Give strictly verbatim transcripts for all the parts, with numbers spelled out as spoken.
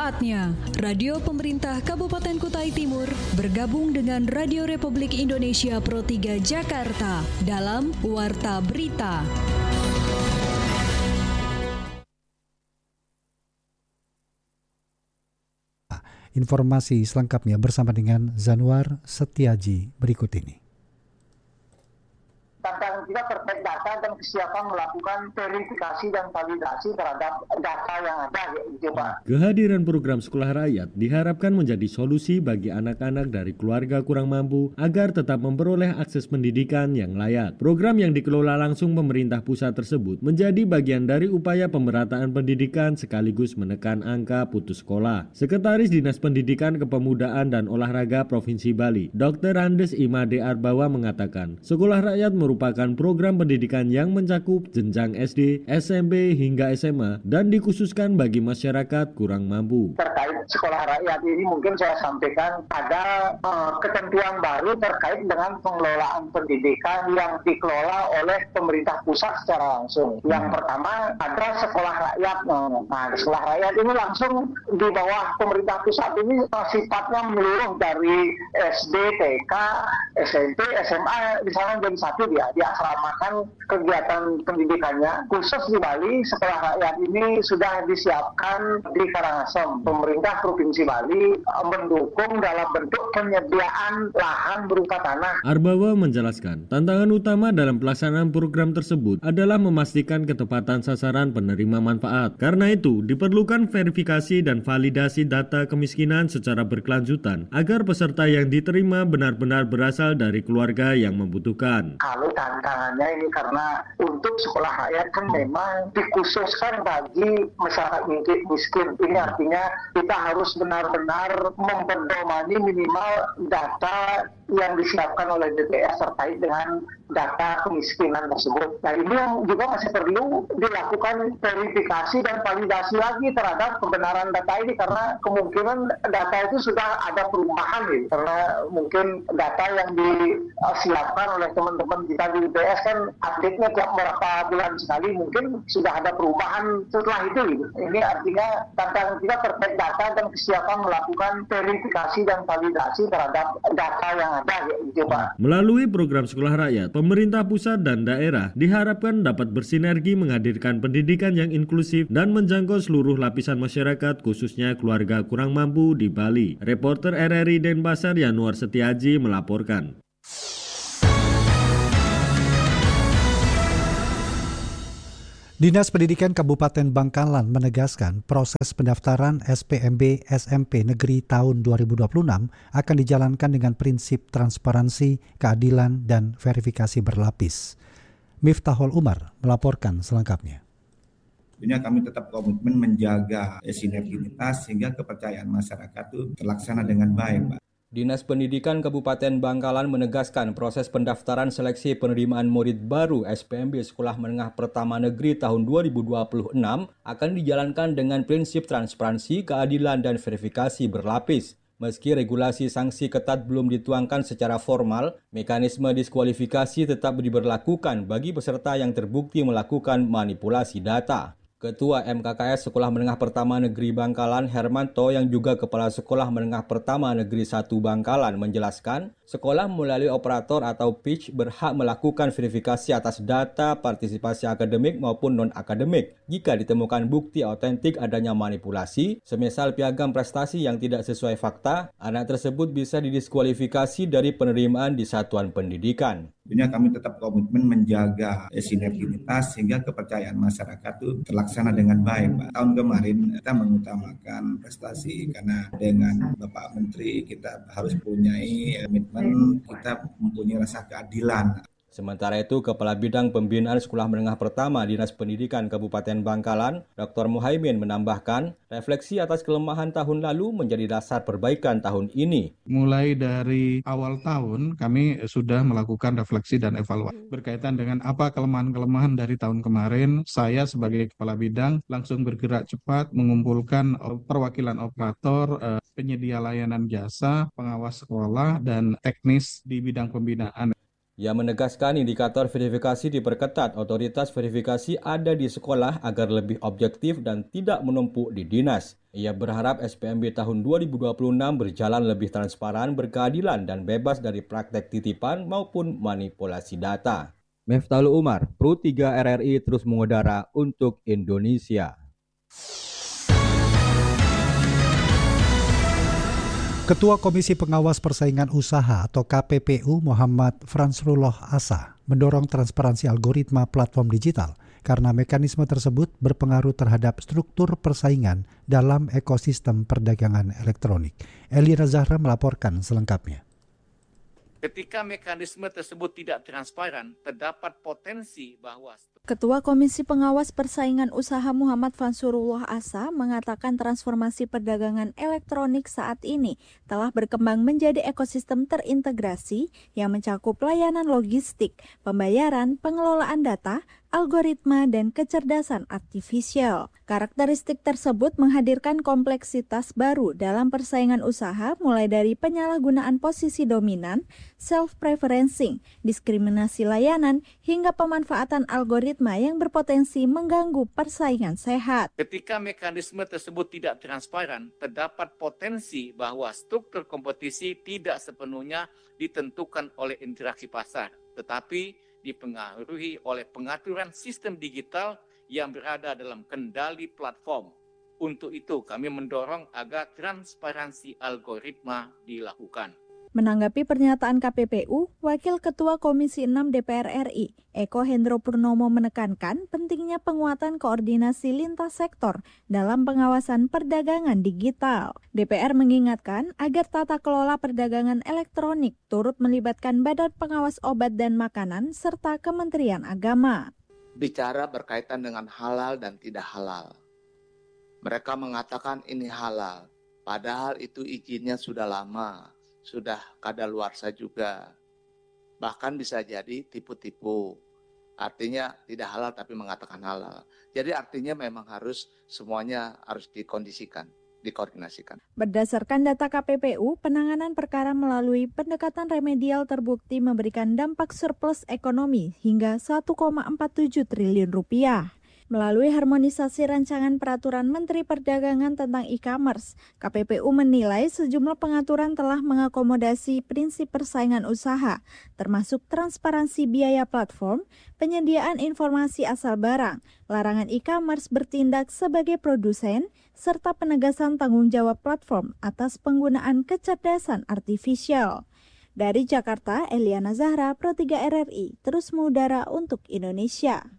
Saatnya Radio Pemerintah Kabupaten Kutai Timur bergabung dengan Radio Republik Indonesia Pro tiga Jakarta dalam Warta Berita. Informasi selengkapnya bersama dengan Zanuar Setiaji berikut ini. Tantangan kita terkait data dan kesiapan melakukan verifikasi dan validasi terhadap data yang ada, gitu Pak. Kehadiran program Sekolah Rakyat diharapkan menjadi solusi bagi anak-anak dari keluarga kurang mampu agar tetap memperoleh akses pendidikan yang layak. Program yang dikelola langsung pemerintah pusat tersebut menjadi bagian dari upaya pemerataan pendidikan sekaligus menekan angka putus sekolah. Sekretaris Dinas Pendidikan, Kepemudaan dan Olahraga Provinsi Bali, Doktor Andes Imade Arbawa mengatakan, Sekolah Rakyat merupakan merupakan program pendidikan yang mencakup jenjang S D, S M P hingga S M A dan dikhususkan bagi masyarakat kurang mampu. Terkait Sekolah Rakyat ini mungkin saya sampaikan ada uh, ketentuan baru terkait dengan pengelolaan pendidikan yang dikelola oleh pemerintah pusat secara langsung. Yang pertama ada Sekolah Rakyat. Nah, Sekolah Rakyat ini langsung di bawah pemerintah pusat ini sifatnya menyeluruh dari S D, T K, S M P, S M A misalnya jadi satu dia. Diasramakan kegiatan pendidikannya. Khusus di Bali, Sekolah Rakyat ini sudah disiapkan di Karangasem. Pemerintah Provinsi Bali mendukung dalam bentuk penyediaan lahan berupa tanah. Arbawa menjelaskan, tantangan utama dalam pelaksanaan program tersebut adalah memastikan ketepatan sasaran penerima manfaat. Karena itu, diperlukan verifikasi dan validasi data kemiskinan secara berkelanjutan agar peserta yang diterima benar-benar berasal dari keluarga yang membutuhkan. Kalau tantangannya ini karena untuk Sekolah Rakyat kan memang dikhususkan bagi masyarakat miskin. Ini artinya kita harus benar-benar memperdomani minimal data yang disiapkan oleh D P R terkait dengan data kemiskinan tersebut. Nah ini yang juga masih perlu dilakukan verifikasi dan validasi lagi terhadap kebenaran data ini karena kemungkinan data itu sudah ada perubahan gitu. Karena mungkin data yang disiapkan oleh teman-teman kita di B P S kan update-nya tiap berapa bulan sekali, mungkin sudah ada perubahan setelah itu gitu. Ini artinya tantangan kita terkait data dan kesiapan melakukan verifikasi dan validasi terhadap data yang ada gitu Pak. Melalui program Sekolah Rakyat, pemerintah pusat dan daerah diharapkan dapat bersinergi menghadirkan pendidikan yang inklusif dan menjangkau seluruh lapisan masyarakat khususnya keluarga kurang mampu di Bali. Reporter R R I Denpasar Yanuar Setiaji melaporkan. Dinas Pendidikan Kabupaten Bangkalan menegaskan proses pendaftaran S P M B S M P Negeri tahun dua ribu dua puluh enam akan dijalankan dengan prinsip transparansi, keadilan, dan verifikasi berlapis. Miftahul Umar melaporkan selengkapnya. Tentunya kami tetap komitmen menjaga sinergitas sehingga kepercayaan masyarakat itu terlaksana dengan baik, Pak. Dinas Pendidikan Kabupaten Bangkalan menegaskan proses pendaftaran seleksi penerimaan murid baru S P M B Sekolah Menengah Pertama Negeri tahun dua ribu dua puluh enam akan dijalankan dengan prinsip transparansi, keadilan, dan verifikasi berlapis. Meski regulasi sanksi ketat belum dituangkan secara formal, mekanisme diskualifikasi tetap diberlakukan bagi peserta yang terbukti melakukan manipulasi data. Ketua M K K S Sekolah Menengah Pertama Negeri Bangkalan Hermanto yang juga Kepala Sekolah Menengah Pertama Negeri satu Bangkalan menjelaskan, sekolah melalui operator atau P I C berhak melakukan verifikasi atas data partisipasi akademik maupun non-akademik. Jika ditemukan bukti autentik adanya manipulasi, semisal piagam prestasi yang tidak sesuai fakta, anak tersebut bisa didiskualifikasi dari penerimaan di satuan pendidikan. Tentunya kami tetap komitmen menjaga sinergitas sehingga kepercayaan masyarakat itu terlaksana dengan baik, Pak. Tahun kemarin kita mengutamakan prestasi karena dengan Bapak Menteri kita harus punyai komitmen, kita mempunyai rasa keadilan. Sementara itu, Kepala Bidang Pembinaan Sekolah Menengah Pertama Dinas Pendidikan Kabupaten Bangkalan, Doktor Muhaimin menambahkan, refleksi atas kelemahan tahun lalu menjadi dasar perbaikan tahun ini. Mulai dari awal tahun, kami sudah melakukan refleksi dan evaluasi. Berkaitan dengan apa kelemahan-kelemahan dari tahun kemarin, saya sebagai Kepala Bidang langsung bergerak cepat mengumpulkan perwakilan operator, penyedia layanan jasa, pengawas sekolah, dan teknis di bidang pembinaan. Ia menegaskan indikator verifikasi diperketat, otoritas verifikasi ada di sekolah agar lebih objektif dan tidak menumpuk di dinas. Ia berharap S P M B tahun dua ribu dua puluh enam berjalan lebih transparan, berkeadilan, dan bebas dari praktek titipan maupun manipulasi data. Meftaul Umar, Pro tiga R R I terus mengudara untuk Indonesia. Ketua Komisi Pengawas Persaingan Usaha atau K P P U Muhammad Fansrullah Asa mendorong transparansi algoritma platform digital karena mekanisme tersebut berpengaruh terhadap struktur persaingan dalam ekosistem perdagangan elektronik. Elina Zahra melaporkan selengkapnya. Ketika mekanisme tersebut tidak transparan, terdapat potensi bahwa Ketua Komisi Pengawas Persaingan Usaha Muhammad Fansrullah Asa mengatakan transformasi perdagangan elektronik saat ini telah berkembang menjadi ekosistem terintegrasi yang mencakup layanan logistik, pembayaran, pengelolaan data, algoritma, dan kecerdasan artifisial. Karakteristik tersebut menghadirkan kompleksitas baru dalam persaingan usaha mulai dari penyalahgunaan posisi dominan, self-preferencing, diskriminasi layanan, hingga pemanfaatan algoritma yang berpotensi mengganggu persaingan sehat. Ketika mekanisme tersebut tidak transparan, terdapat potensi bahwa struktur kompetisi tidak sepenuhnya ditentukan oleh interaksi pasar, tetapi dipengaruhi oleh pengaturan sistem digital yang berada dalam kendali platform. Untuk itu, kami mendorong agar transparansi algoritma dilakukan. Menanggapi pernyataan K P P U, Wakil Ketua Komisi enam D P R R I, Eko Hendro Purnomo menekankan pentingnya penguatan koordinasi lintas sektor dalam pengawasan perdagangan digital. D P R mengingatkan agar tata kelola perdagangan elektronik turut melibatkan Badan Pengawas Obat dan Makanan serta Kementerian Agama. Bicara berkaitan dengan halal dan tidak halal. Mereka mengatakan ini halal, padahal itu izinnya sudah lama. Sudah kadaluarsa juga. Bahkan bisa jadi tipu-tipu. Artinya tidak halal tapi mengatakan halal. Jadi artinya memang harus semuanya harus dikondisikan, dikoordinasikan. Berdasarkan data K P P U, penanganan perkara melalui pendekatan remedial terbukti memberikan dampak surplus ekonomi hingga satu koma empat tujuh triliun rupiah. Melalui harmonisasi rancangan peraturan Menteri Perdagangan tentang e-commerce, K P P U menilai sejumlah pengaturan telah mengakomodasi prinsip persaingan usaha, termasuk transparansi biaya platform, penyediaan informasi asal barang, larangan e-commerce bertindak sebagai produsen, serta penegasan tanggung jawab platform atas penggunaan kecerdasan artifisial. Dari Jakarta, Eliana Zahra, Pro tiga R R I, terus mengudara untuk Indonesia.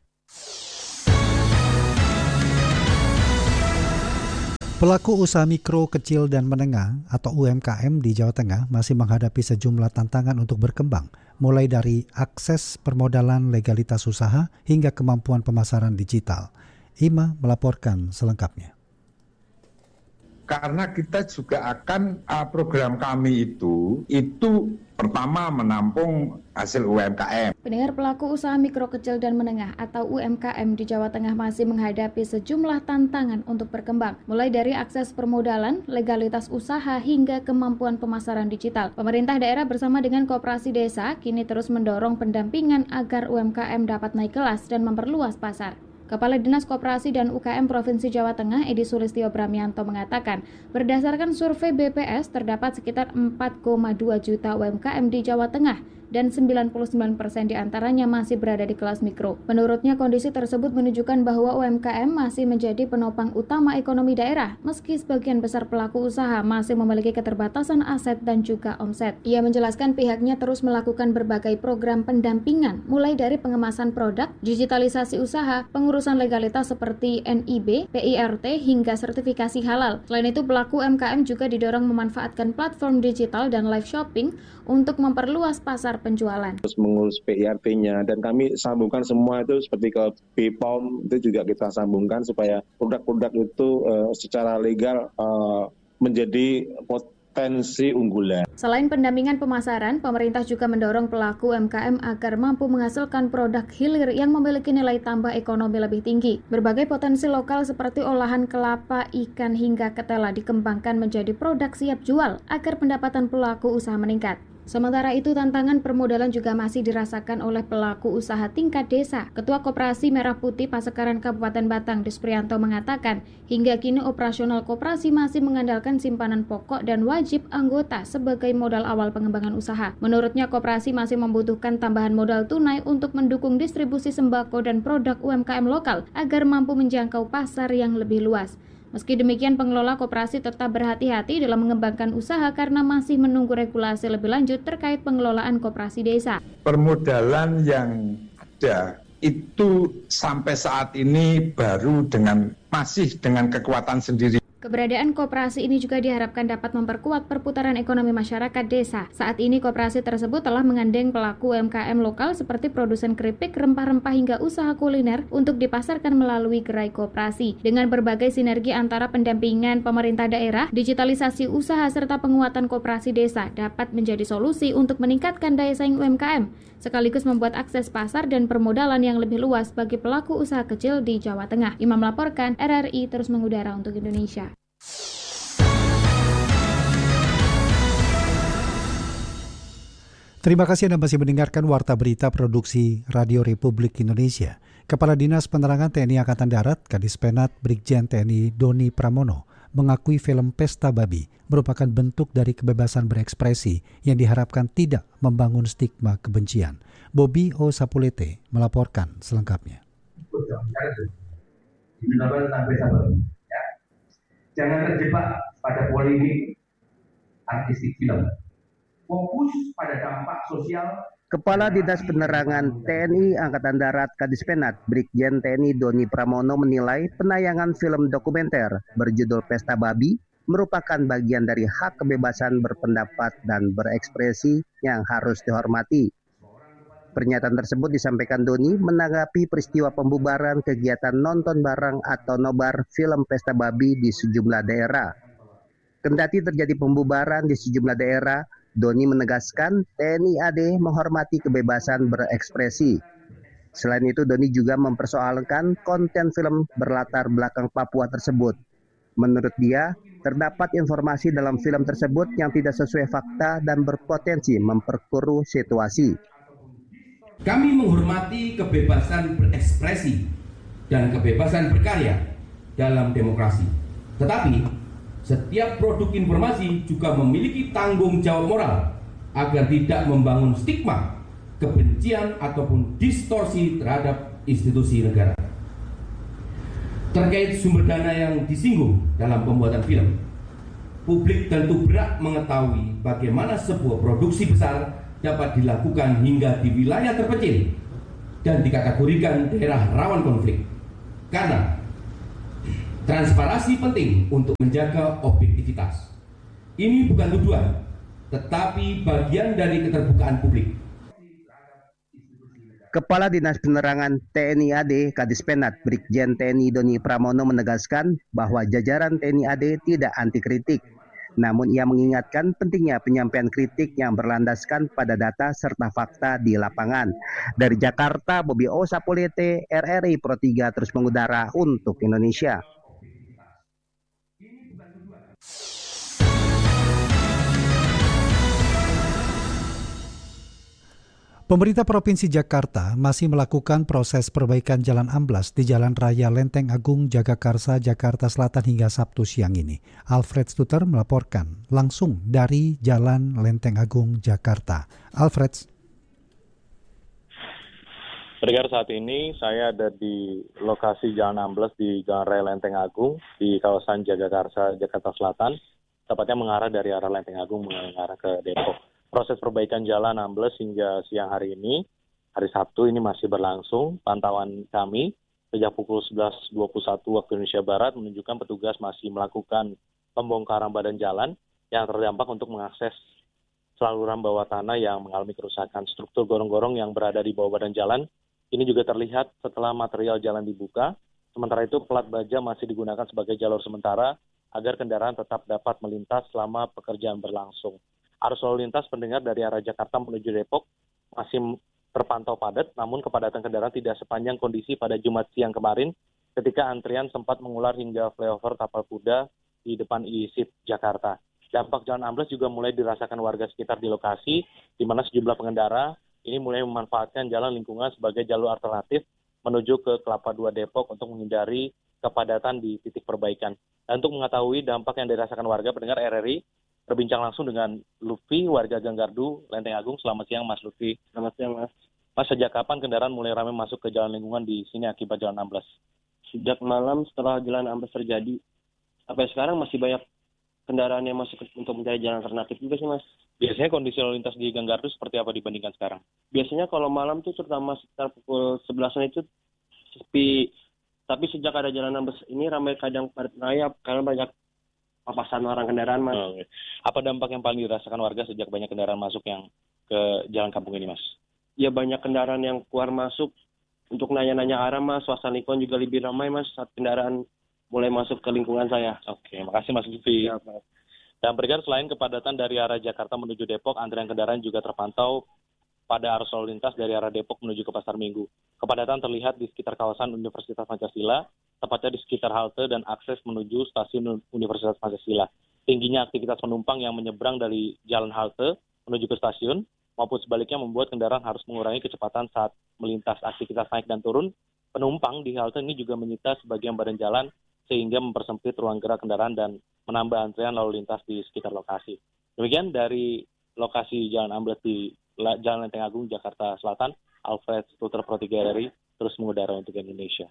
Pelaku usaha mikro, kecil, dan menengah atau U M K M di Jawa Tengah masih menghadapi sejumlah tantangan untuk berkembang, mulai dari akses permodalan, legalitas usaha, hingga kemampuan pemasaran digital. Ima melaporkan selengkapnya. Karena kita juga akan, program kami itu, itu pertama menampung hasil U M K M. Pendengar, pelaku usaha mikro, kecil, dan menengah atau U M K M di Jawa Tengah masih menghadapi sejumlah tantangan untuk berkembang, mulai dari akses permodalan, legalitas usaha, hingga kemampuan pemasaran digital. Pemerintah daerah bersama dengan koperasi desa kini terus mendorong pendampingan agar U M K M dapat naik kelas dan memperluas pasar. Kepala Dinas Koperasi dan U K M Provinsi Jawa Tengah, Edi Sulistyo Bramianto, mengatakan, berdasarkan survei B P S, terdapat sekitar empat koma dua juta U M K M di Jawa Tengah dan sembilan puluh sembilan persen diantaranya masih berada di kelas mikro. Menurutnya, kondisi tersebut menunjukkan bahwa U M K M masih menjadi penopang utama ekonomi daerah, meski sebagian besar pelaku usaha masih memiliki keterbatasan aset dan juga omset. Ia menjelaskan pihaknya terus melakukan berbagai program pendampingan, mulai dari pengemasan produk, digitalisasi usaha, pengurusan legalitas seperti N I B, P I R T, hingga sertifikasi halal. Selain itu, pelaku U M K M juga didorong memanfaatkan platform digital dan live shopping untuk memperluas pasar penjualan. Terus mengurus P I R T-nya, dan kami sambungkan semua itu seperti ke B P O M, itu juga kita sambungkan supaya produk-produk itu uh, secara legal uh, menjadi potensi unggulan. Selain pendampingan pemasaran, pemerintah juga mendorong pelaku U M K M agar mampu menghasilkan produk hilir yang memiliki nilai tambah ekonomi lebih tinggi. Berbagai potensi lokal seperti olahan kelapa, ikan, hingga ketela dikembangkan menjadi produk siap jual agar pendapatan pelaku usaha meningkat. Sementara itu, tantangan permodalan juga masih dirasakan oleh pelaku usaha tingkat desa. Ketua Koperasi Merah Putih Pasekaran Kabupaten Batang, Desprianto, mengatakan, hingga kini operasional koperasi masih mengandalkan simpanan pokok dan wajib anggota sebagai modal awal pengembangan usaha. Menurutnya, koperasi masih membutuhkan tambahan modal tunai untuk mendukung distribusi sembako dan produk U M K M lokal agar mampu menjangkau pasar yang lebih luas. Meski demikian, pengelola koperasi tetap berhati-hati dalam mengembangkan usaha karena masih menunggu regulasi lebih lanjut terkait pengelolaan koperasi desa. Permodalan yang ada itu sampai saat ini baru dengan masih dengan kekuatan sendiri. Keberadaan koperasi ini juga diharapkan dapat memperkuat perputaran ekonomi masyarakat desa. Saat ini koperasi tersebut telah menggandeng pelaku U M K M lokal seperti produsen keripik, rempah-rempah hingga usaha kuliner untuk dipasarkan melalui gerai koperasi. Dengan berbagai sinergi antara pendampingan pemerintah daerah, digitalisasi usaha serta penguatan koperasi desa dapat menjadi solusi untuk meningkatkan daya saing U M K M, sekaligus membuat akses pasar dan permodalan yang lebih luas bagi pelaku usaha kecil di Jawa Tengah. Imam melaporkan, R R I terus mengudara untuk Indonesia. Terima kasih Anda masih mendengarkan Warta Berita Produksi Radio Republik Indonesia. Kepala Dinas Penerangan T N I Angkatan Darat, Kadispenat Brigjen T N I Doni Pramono, mengakui film Pesta Babi merupakan bentuk dari kebebasan berekspresi yang diharapkan tidak membangun stigma kebencian. Bobi O. Sapulete melaporkan selengkapnya. Jangan terjebak pada polemik artistik film. Fokus pada dampak sosial. Kepala Dinas Penerangan T N I Angkatan Darat Kadispenat Brigjen T N I Doni Pramono menilai penayangan film dokumenter berjudul Pesta Babi merupakan bagian dari hak kebebasan berpendapat dan berekspresi yang harus dihormati. Pernyataan tersebut disampaikan Doni menanggapi peristiwa pembubaran kegiatan nonton bareng atau nobar film Pesta Babi di sejumlah daerah. Kendati terjadi pembubaran di sejumlah daerah, Doni menegaskan T N I A D menghormati kebebasan berekspresi. Selain itu, Doni juga mempersoalkan konten film berlatar belakang Papua tersebut. Menurut dia, terdapat informasi dalam film tersebut yang tidak sesuai fakta dan berpotensi memperkeruh situasi. Kami menghormati kebebasan berekspresi dan kebebasan berkarya dalam demokrasi. Tetapi, setiap produk informasi juga memiliki tanggung jawab moral agar tidak membangun stigma, kebencian, ataupun distorsi terhadap institusi negara. Terkait sumber dana yang disinggung dalam pembuatan film, publik tentu berhak mengetahui bagaimana sebuah produksi besar dapat dilakukan hingga di wilayah terpencil dan dikategorikan daerah rawan konflik. Karena transparansi penting untuk menjaga objektivitas. Ini bukan tujuan, tetapi bagian dari keterbukaan publik. Kepala Dinas Penerangan T N I A D Kadispenat Brigjen T N I Doni Pramono menegaskan bahwa jajaran T N I A D tidak anti kritik. Namun ia mengingatkan pentingnya penyampaian kritik yang berlandaskan pada data serta fakta di lapangan. Dari Jakarta, Bobi O. Sapulete, R R I Pro tiga terus mengudara untuk Indonesia. Pemerintah Provinsi Jakarta masih melakukan proses perbaikan jalan amblas di Jalan Raya Lenteng Agung Jagakarsa, Jakarta Selatan hingga Sabtu siang ini. Alfred Stuter melaporkan langsung dari Jalan Lenteng Agung, Jakarta. Alfred. Pendengar, saat ini saya ada di lokasi Jalan Amblas di Jalan Raya Lenteng Agung di kawasan Jagakarsa, Jakarta Selatan, tepatnya mengarah dari arah Lenteng Agung mengarah ke Depok. Proses perbaikan jalan ambles hingga siang hari ini, hari Sabtu ini masih berlangsung. Pantauan kami sejak pukul sebelas dua puluh satu waktu Indonesia Barat menunjukkan petugas masih melakukan pembongkaran badan jalan yang terdampak untuk mengakses saluran bawah tanah yang mengalami kerusakan. Struktur gorong-gorong yang berada di bawah badan jalan ini juga terlihat setelah material jalan dibuka. Sementara itu plat baja masih digunakan sebagai jalur sementara agar kendaraan tetap dapat melintas selama pekerjaan berlangsung. Arus lalu lintas pendengar dari arah Jakarta menuju Depok masih terpantau padat, namun kepadatan kendaraan tidak sepanjang kondisi pada Jumat siang kemarin ketika antrian sempat mengular hingga flyover Tapal Kuda di depan I I S I P Jakarta. dampak jalan ambles juga mulai dirasakan warga sekitar di lokasi, di mana sejumlah pengendara ini mulai memanfaatkan jalan lingkungan sebagai jalur alternatif menuju ke Kelapa dua Depok untuk menghindari kepadatan di titik perbaikan. Dan untuk mengetahui dampak yang dirasakan warga, pendengar R R I berbincang langsung dengan Lutfi, warga Ganggardu, Lenteng Agung. Selamat siang, Mas Lutfi. Selamat siang, Mas. Mas, sejak kapan kendaraan mulai ramai masuk ke jalan lingkungan di sini akibat jalan ambles? Sejak malam setelah jalan ambles terjadi, sampai sekarang masih banyak kendaraan yang masuk untuk mencari jalan alternatif juga sih, Mas. Biasanya kondisi lalu lintas di Ganggardu seperti apa dibandingkan sekarang? Biasanya kalau malam tuh terutama sekitar pukul sebelasan itu sepi. Tapi sejak ada jalan ambles ini ramai kadang padat raya karena banyak papasan orang kendaraan, Mas. Oh, okay. Apa dampak yang paling dirasakan warga sejak banyak kendaraan masuk yang ke jalan kampung ini, Mas? Ya banyak kendaraan yang keluar masuk untuk nanya-nanya arah, Mas. Suasana lingkungan juga lebih ramai, Mas, saat kendaraan mulai masuk ke lingkungan saya. Oke, makasih Mas Lutfi. Ya, Mas. Dan berikut selain kepadatan dari arah Jakarta menuju Depok, antrian kendaraan juga terpantau pada arus lalu lintas dari arah Depok menuju ke Pasar Minggu. Kepadatan terlihat di sekitar kawasan Universitas Pancasila, tepatnya di sekitar halte dan akses menuju stasiun Universitas Pancasila. Tingginya aktivitas penumpang yang menyeberang dari jalan halte menuju ke stasiun, maupun sebaliknya membuat kendaraan harus mengurangi kecepatan saat melintas. Aktivitas naik dan turun penumpang di halte ini juga menyita sebagian badan jalan, sehingga mempersempit ruang gerak kendaraan dan menambah antrian lalu lintas di sekitar lokasi. Demikian dari lokasi jalan ambles di Jalan Lenteng Agung, Jakarta Selatan, Alfred Stuter Pro tiga R I, terus mengudara untuk Indonesia.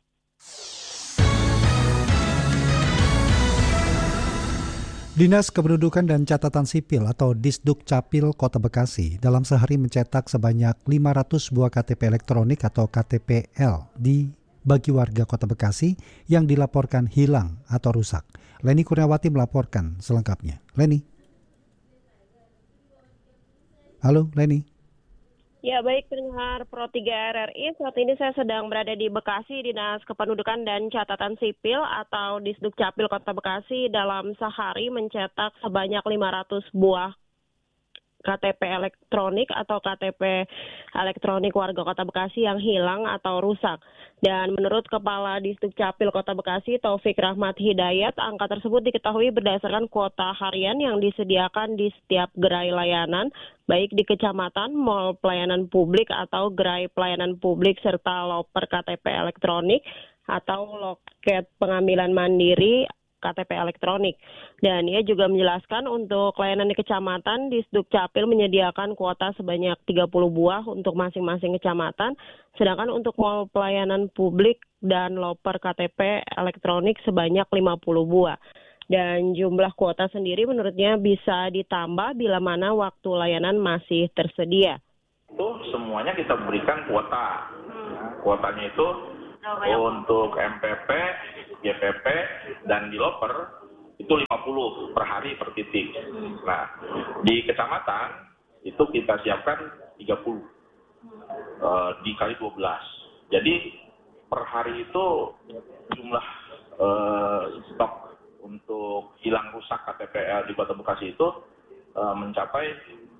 Dinas Kependudukan dan Catatan Sipil atau Disduk Capil Kota Bekasi dalam sehari mencetak sebanyak lima ratus buah K T P elektronik atau K T P L di bagi warga Kota Bekasi yang dilaporkan hilang atau rusak. Leni Kurniawati melaporkan selengkapnya. Leni. Halo, Leni. Ya, baik pendengar Pro tiga R R I, saat ini saya sedang berada di Bekasi, Dinas Kependudukan dan Catatan Sipil atau Disduk Capil Kota Bekasi dalam sehari mencetak sebanyak lima ratus buah K T P elektronik atau K T P elektronik warga Kota Bekasi yang hilang atau rusak. Dan menurut Kepala Disduk Capil Kota Bekasi, Taufik Rahmat Hidayat, angka tersebut diketahui berdasarkan kuota harian yang disediakan di setiap gerai layanan, baik di kecamatan, mal pelayanan publik atau gerai pelayanan publik serta loper K T P elektronik atau loket pengambilan mandiri K T P elektronik. Dan ia juga menjelaskan untuk layanan di kecamatan, Disduk Capil menyediakan kuota sebanyak tiga puluh buah untuk masing-masing kecamatan, sedangkan untuk mal pelayanan publik dan loper K T P elektronik sebanyak lima puluh buah. Dan jumlah kuota sendiri menurutnya bisa ditambah bila mana waktu layanan masih tersedia. Itu semuanya kita berikan kuota. Hmm. Kuotanya itu untuk M P P, G P P, dan di loper itu lima puluh per hari per titik. Nah, di kecamatan itu kita siapkan tiga puluh uh, dikali dua belas. Jadi per hari itu jumlah uh, stok untuk hilang rusak K T P L di Kota Bekasi itu uh, mencapai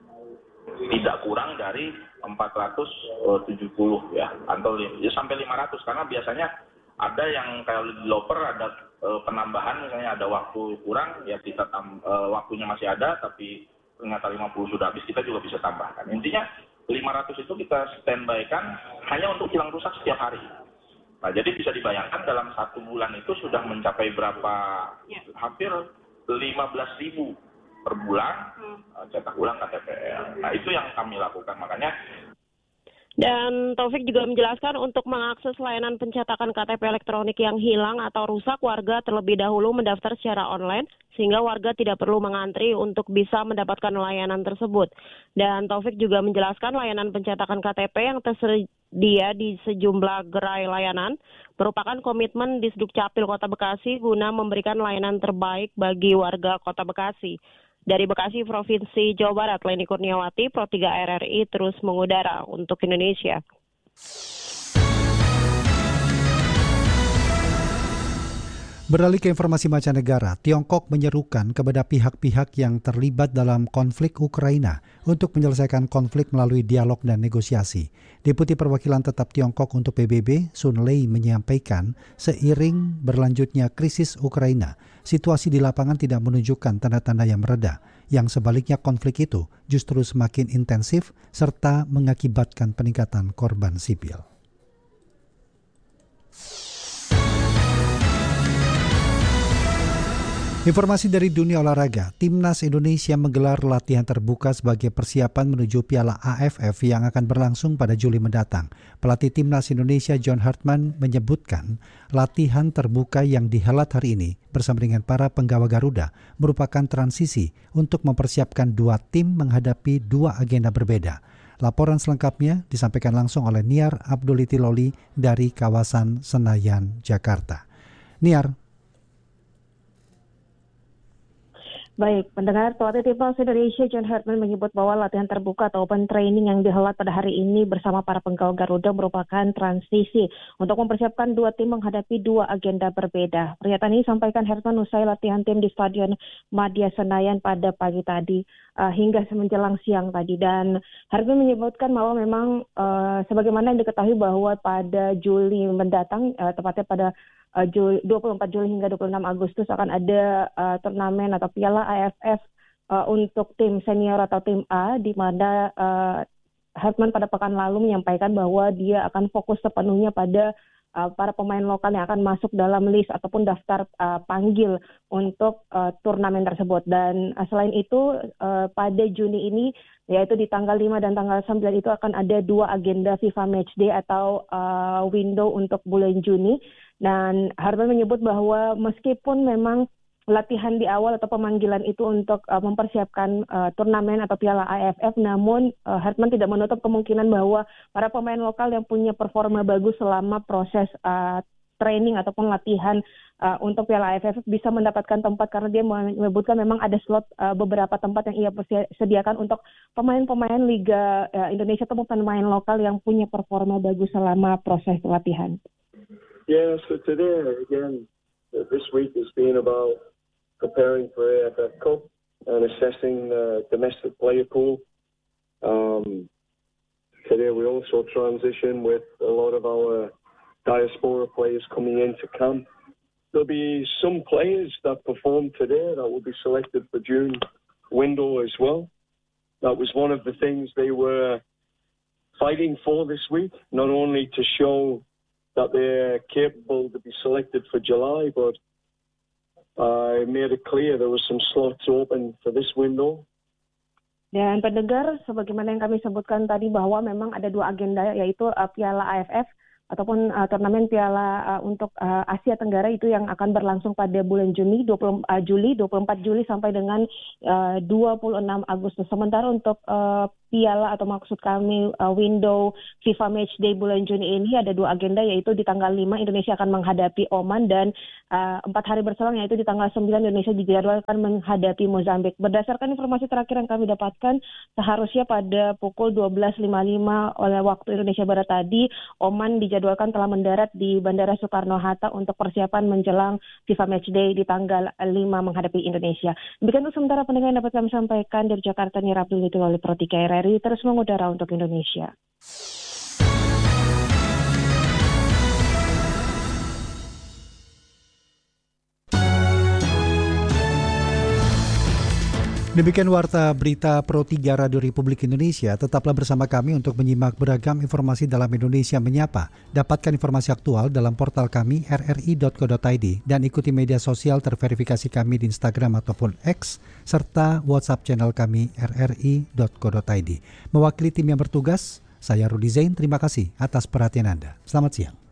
tidak kurang dari empat ratus tujuh puluh ya, atau ya, sampai lima ratus, karena biasanya ada yang kalau di loper ada e, penambahan, misalnya ada waktu kurang ya kita tam, e, waktunya masih ada tapi ternyata lima puluh sudah habis, kita juga bisa tambahkan. Intinya lima ratus itu kita standby-kan hanya untuk hilang rusak setiap hari. Nah, jadi bisa dibayangkan dalam satu bulan itu sudah mencapai berapa, ya, hampir lima belas ribu per bulan hmm. cetak ulang K T P L. Nah, itu yang kami lakukan, makanya. Dan Taufik juga menjelaskan untuk mengakses layanan pencetakan K T P elektronik yang hilang atau rusak, warga terlebih dahulu mendaftar secara online sehingga warga tidak perlu mengantri untuk bisa mendapatkan layanan tersebut. Dan Taufik juga menjelaskan layanan pencetakan K T P yang tersedia di sejumlah gerai layanan merupakan komitmen Disduk Capil Kota Bekasi guna memberikan layanan terbaik bagi warga Kota Bekasi. Dari Bekasi, Provinsi Jawa Barat, Leni Kurniawati, Pro tiga R R I terus mengudara untuk Indonesia. Beralih ke informasi mancanegara, Tiongkok menyerukan kepada pihak-pihak yang terlibat dalam konflik Ukraina untuk menyelesaikan konflik melalui dialog dan negosiasi. Deputi Perwakilan Tetap Tiongkok untuk P B B, Sun Lei, menyampaikan seiring berlanjutnya krisis Ukraina, situasi di lapangan tidak menunjukkan tanda-tanda yang mereda. Yang sebaliknya konflik itu justru semakin intensif serta mengakibatkan peningkatan korban sipil. Informasi dari dunia olahraga, Timnas Indonesia menggelar latihan terbuka sebagai persiapan menuju Piala A F F yang akan berlangsung pada Juli mendatang. Pelatih Timnas Indonesia John Hartman menyebutkan latihan terbuka yang dihelat hari ini bersama dengan para penggawa Garuda merupakan transisi untuk mempersiapkan dua tim menghadapi dua agenda berbeda. Laporan selengkapnya disampaikan langsung oleh Niar Abdulitiloli dari kawasan Senayan, Jakarta. Niar. Baik, pendengar, pelatih Timnas Indonesia John Hartman menyebut bahwa latihan terbuka atau open training yang dihelat pada hari ini bersama para penggawa Garuda merupakan transisi untuk mempersiapkan dua tim menghadapi dua agenda berbeda. Pernyataan ini disampaikan Hartman usai latihan tim di Stadion Madia Senayan pada pagi tadi uh, hingga menjelang siang tadi. Dan Hartman menyebutkan bahwa memang uh, sebagaimana yang diketahui bahwa pada Juli mendatang, uh, tepatnya pada Uh, Juli, dua puluh empat Juli hingga dua puluh enam Agustus akan ada uh, turnamen atau Piala A F F uh, untuk tim senior atau tim A, di mana uh, Hartman pada pekan lalu menyampaikan bahwa dia akan fokus sepenuhnya pada uh, para pemain lokal yang akan masuk dalam list ataupun daftar uh, panggil untuk uh, turnamen tersebut. Dan uh, selain itu uh, pada Juni ini, yaitu di tanggal lima dan tanggal sembilan itu akan ada dua agenda FIFA Matchday atau uh, window untuk bulan Juni. Dan Hartman menyebut bahwa meskipun memang latihan di awal atau pemanggilan itu untuk uh, mempersiapkan uh, turnamen atau Piala A F F, namun uh, Hartman tidak menutup kemungkinan bahwa para pemain lokal yang punya performa bagus selama proses uh, training ataupun latihan uh, untuk Piala A F F bisa mendapatkan tempat, karena dia menyebutkan memang ada slot uh, beberapa tempat yang ia sediakan untuk pemain-pemain Liga uh, Indonesia ataupun pemain lokal yang punya performa bagus selama proses latihan. Yeah, so today, again, this week has been about preparing for A F F Cup and assessing the domestic player pool. Um, today we also transition with a lot of our diaspora players coming into camp. There'll be some players that perform today that will be selected for June window as well. That was one of the things they were fighting for this week, not only to show that they're capable to be selected for July, but I uh, made it clear there was some slots open for this window. Dan pendengar, sebagaimana yang kami sebutkan tadi bahwa memang ada dua agenda, yaitu uh, Piala A F F ataupun uh, turnamen Piala uh, untuk uh, Asia Tenggara itu yang akan berlangsung pada bulan Juni, dua puluh, uh, Juli, dua puluh empat Juli sampai dengan uh, dua puluh enam Agustus. Sementara untuk uh, Piala atau maksud kami uh, window FIFA Matchday bulan Juni ini ada dua agenda, yaitu di tanggal lima Indonesia akan menghadapi Oman, dan uh, empat hari berselang yaitu di tanggal sembilan Indonesia dijadwalkan menghadapi Mozambik. Berdasarkan informasi terakhir yang kami dapatkan, seharusnya pada pukul dua belas lima puluh lima oleh waktu Indonesia Barat tadi, Oman dijadwalkan telah mendarat di Bandara Soekarno-Hatta untuk persiapan menjelang FIFA Matchday di tanggal lima menghadapi Indonesia. Demikian untuk sementara pendengar yang dapat kami sampaikan dari Jakarta, Niar Abdulitiloli Pro tiga R R I, terus mengudara untuk Indonesia. Demikian Warta Berita Pro tiga Radio Republik Indonesia. Tetaplah bersama kami untuk menyimak beragam informasi dalam Indonesia Menyapa. Dapatkan informasi aktual dalam portal kami r r i dot co dot i d dan ikuti media sosial terverifikasi kami di Instagram ataupun X, serta WhatsApp channel kami r r i dot co dot i d. Mewakili tim yang bertugas, saya Rudi Zain, terima kasih atas perhatian Anda. Selamat siang.